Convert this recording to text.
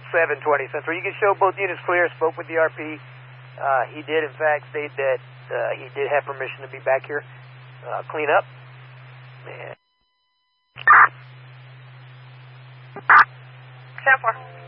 720 Central. You can show both units clear. Spoke with the RP. He did, in fact, state that he did have permission to be back here. Clean up. And 10-4.